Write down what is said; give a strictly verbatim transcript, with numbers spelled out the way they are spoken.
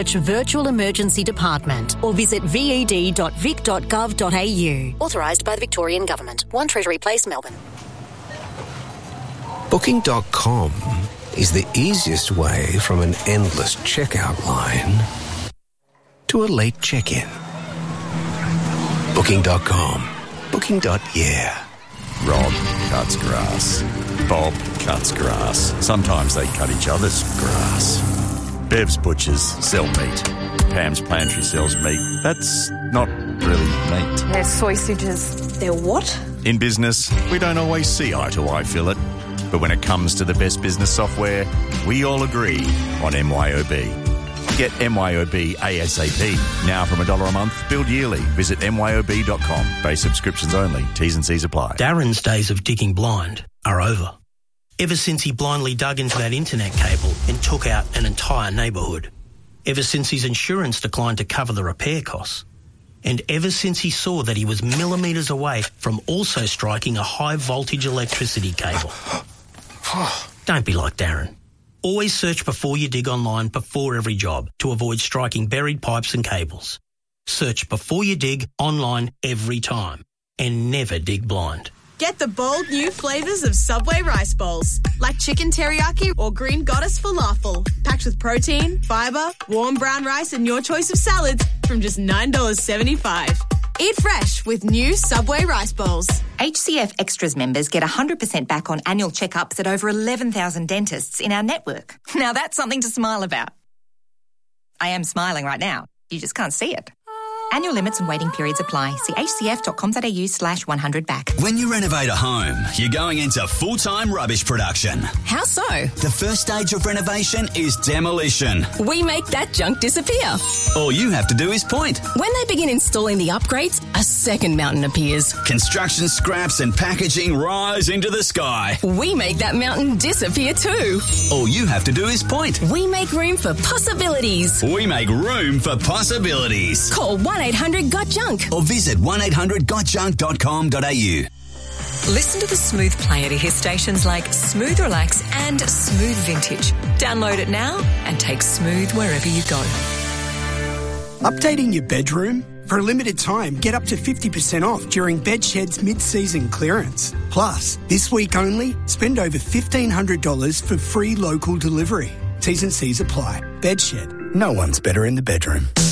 Virtual Emergency Department or visit v e d dot vic dot gov dot a u. Authorised by the Victorian Government. one Treasury Place, Melbourne. Booking dot com is the easiest way from an endless checkout line to a late check-in. Booking dot com. Booking. Yeah. Rob cuts grass. Bob cuts grass. Sometimes they cut each other's grass. Bev's Butchers sell meat. Pam's Pantry sells meat. That's not really meat. They're sausages. They're what? In business, we don't always see eye to eye, Phillip. But when it comes to the best business software, we all agree on M Y O B. Get M Y O B ASAP. Now from a dollar a month, billed yearly. Visit M Y O B dot com. Base subscriptions only. T's and C's apply. Darren's days of digging blind are over. Ever since he blindly dug into that internet cable and took out an entire neighbourhood. Ever since his insurance declined to cover the repair costs. And ever since he saw that he was millimetres away from also striking a high-voltage electricity cable. Don't be like Darren. Always search before you dig online before every job to avoid striking buried pipes and cables. Search before you dig online every time. And never dig blind. Get the bold new flavours of Subway rice bowls, like chicken teriyaki or green goddess falafel, packed with protein, fibre, warm brown rice and your choice of salads from just nine dollars seventy-five. Eat fresh with new Subway rice bowls. H C F Extras members get one hundred percent back on annual checkups at over eleven thousand dentists in our network. Now that's something to smile about. I am smiling right now. You just can't see it. Annual limits and waiting periods apply. See h c f dot com dot a u slash one hundred back. When you renovate a home, you're going into full-time rubbish production. How so? The first stage of renovation is demolition. We make that junk disappear. All you have to do is point. When they begin installing the upgrades, a second mountain appears. Construction scraps and packaging rise into the sky. We make that mountain disappear too. All you have to do is point. We make room for possibilities. We make room for possibilities. Call one eight hundred got junk or visit one eight hundred got junk dot com dot a u. Listen to the Smooth player to hear stations like Smooth Relax and Smooth Vintage. Download it now and take Smooth wherever you go. Updating your bedroom? For a limited time, get up to fifty percent off during Bedshed's mid-season clearance. Plus, this week only, spend over fifteen hundred dollars for free local delivery. T's and C's apply. Bedshed. No one's better in the bedroom.